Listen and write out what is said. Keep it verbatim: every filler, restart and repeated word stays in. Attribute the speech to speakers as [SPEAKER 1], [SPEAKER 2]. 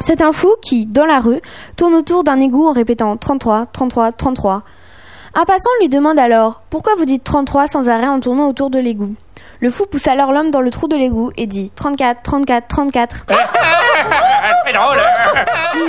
[SPEAKER 1] C'est un fou qui, dans la rue, tourne autour d'un égout en répétant trente-trois, trente-trois, trente-trois. Un passant lui demande alors « Pourquoi vous dites trente-trois sans arrêt en tournant autour de l'égout ?» Le fou pousse alors l'homme dans le trou de l'égout et dit trente-quatre, trente-quatre, trente-quatre.
[SPEAKER 2] Très drôle.